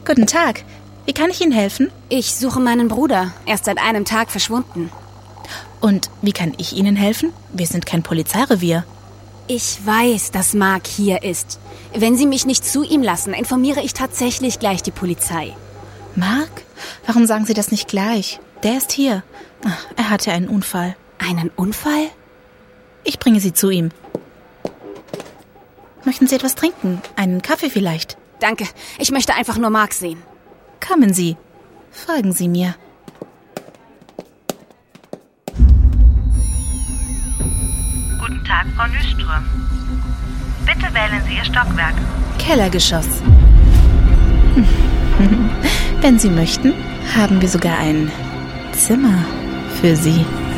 Guten Tag. Wie kann ich Ihnen helfen? Ich suche meinen Bruder. Er ist seit einem Tag verschwunden. Und wie kann ich Ihnen helfen? Wir sind kein Polizeirevier. Ich weiß, dass Mark hier ist. Wenn Sie mich nicht zu ihm lassen, informiere ich tatsächlich gleich die Polizei. Mark? Warum sagen Sie das nicht gleich? Der ist hier. Ach, er hatte einen Unfall. Einen Unfall? Ich bringe Sie zu ihm. Möchten Sie etwas trinken? Einen Kaffee vielleicht? Danke. Ich möchte einfach nur Mark sehen. Kommen Sie. Folgen Sie mir. Guten Tag, Frau Nyström. Bitte wählen Sie Ihr Stockwerk. Kellergeschoss. Wenn Sie möchten, haben wir sogar ein Zimmer für Sie.